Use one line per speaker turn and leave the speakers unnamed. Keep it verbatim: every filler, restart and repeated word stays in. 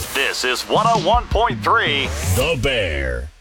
This is one oh one point three
The Bear.